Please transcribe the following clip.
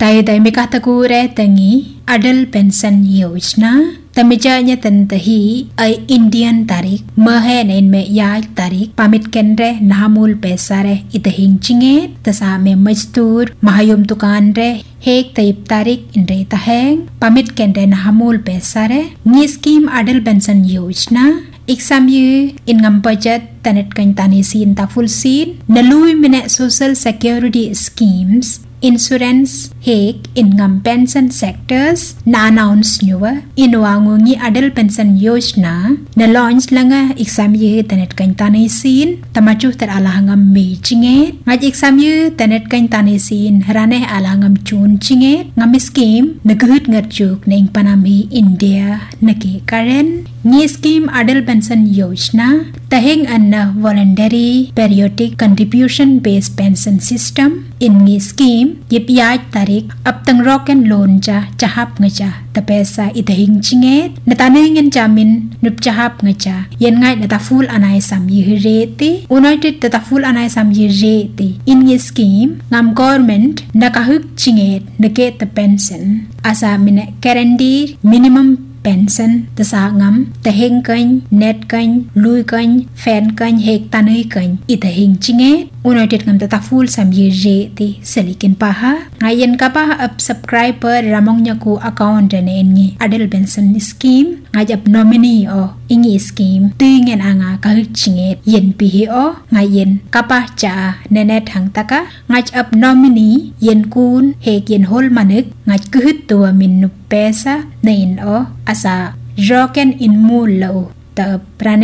Tayo mikatagure tangi Adal Pension Yojana Tamijanya tantahi ay Indian tarik mahenain me yai tarik pamit kenre nahamul pesare itahing chinget tasame majdur mahayum tukanre hek taib tarik inre taheng pamit kenre nahamul pesare ni scheme Adal Pension Yojana Exam yu in ngam budget tanet kan tani sin ta full sin nalui mine social security schemes insurance hek in ngam pension sectors na announce nyuwa inwangungi Adal Pension Yojana na launch langa exam yu tanet kan tani sin tamachu tar alahangam me chinget ngaj exam yu tanet kan tani sin rane alahangam chun chinget ngam scheme nagut ngatjuk ning panami India naki karen Ni scheme Adal Pension Yojana tahing anna voluntary periodic contribution based pension system in ni scheme yip yaj tarik ab tang roken loan ja chahap ngaja ta pesa itahing chinget nataningin jamin nup chahap ngaja yen ngai na ta full anai sam yirete united ta full anai sam yirete in ni scheme ngam government nakahuk chinget nake ta pension asa mine guarantee minimum pension tasangam tahing kany net kany lui kany fan kany hek tanui kany itahing chinget united ngam ta full sam ye ti selikin paha ngayen kapah up subscriber ramong nyaku account ne ngi Adal Pension scheme ngajap nominee o ingi scheme tingen anga ka chinget yen pi o ngayen kapah cha nenet hang taka ngaj up nominee yen kun hek yen hol manik ngaj kuhut tua min pesa nein o asa roken in mulo ta prane